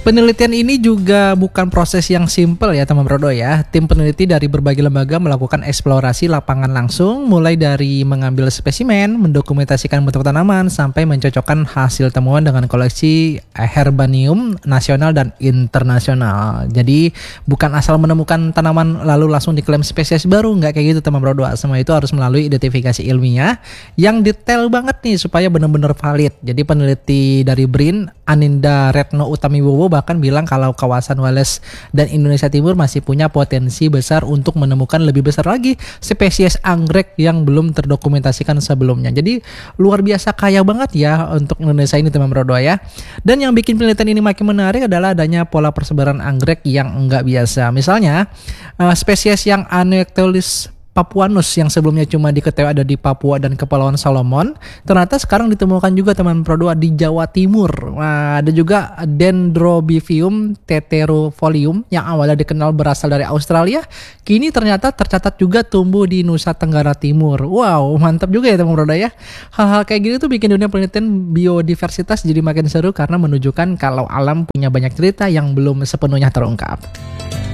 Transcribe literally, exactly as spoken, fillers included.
Penelitian ini juga bukan proses yang simpel ya teman Brodo ya. Tim peneliti dari berbagai lembaga melakukan eksplorasi lapangan langsung, mulai dari mengambil spesimen, mendokumentasikan bentuk tanaman, sampai mencocokkan hasil temuan dengan koleksi herbarium nasional dan internasional. Jadi bukan asal menemukan tanaman lalu langsung diklaim spesies baru, nggak kayak gitu teman Brodo. Semua itu harus melalui identifikasi ilmiah yang detail banget nih supaya benar-benar valid. Jadi peneliti dari B R I N, Aninda Retno Utamiwowo bahkan bilang kalau kawasan Wales dan Indonesia Timur masih punya potensi besar untuk menemukan lebih besar lagi spesies anggrek yang belum terdokumentasikan sebelumnya. Jadi luar biasa kaya banget ya untuk Indonesia ini teman Brodo ya. Dan yang bikin penelitian ini makin menarik adalah adanya pola persebaran anggrek yang enggak biasa. Misalnya uh, spesies yang Anectolis papuanus yang sebelumnya cuma diketahui ada di Papua dan Kepulauan Solomon, ternyata sekarang ditemukan juga teman Brodo di Jawa Timur. Nah, ada juga Dendrobium teterifolium yang awalnya dikenal berasal dari Australia, kini ternyata tercatat juga tumbuh di Nusa Tenggara Timur. Wow, mantap juga ya teman Brodo ya. Hal-hal kayak gini tuh bikin dunia penelitian biodiversitas jadi makin seru karena menunjukkan kalau alam punya banyak cerita yang belum sepenuhnya terungkap.